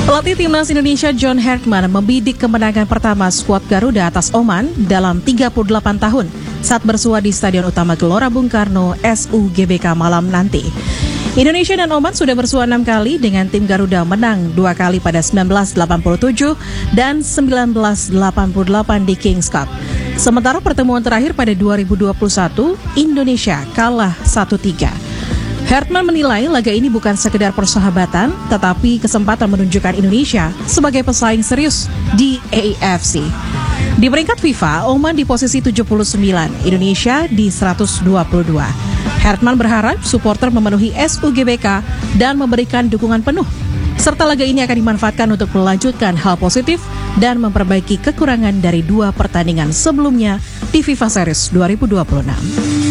Pelatih Timnas Indonesia John Hartman membidik kemenangan pertama skuad Garuda atas Oman dalam 38 tahun saat bersua di Stadion Utama Gelora Bung Karno SUGBK malam nanti. Indonesia dan Oman sudah bersua 6 kali dengan tim Garuda menang 2 kali pada 1987 dan 1988 di Kings Cup. Sementara pertemuan terakhir pada 2021, Indonesia kalah 1-3. Hartman menilai laga ini bukan sekedar persahabatan, tetapi kesempatan menunjukkan Indonesia sebagai pesaing serius di AFC. Di peringkat FIFA, Oman di posisi 79, Indonesia di 122. Hartman berharap supporter memenuhi SUGBK dan memberikan dukungan penuh, serta laga ini akan dimanfaatkan untuk melanjutkan hal positif dan memperbaiki kekurangan dari 2 pertandingan sebelumnya di FIFA Series 2026.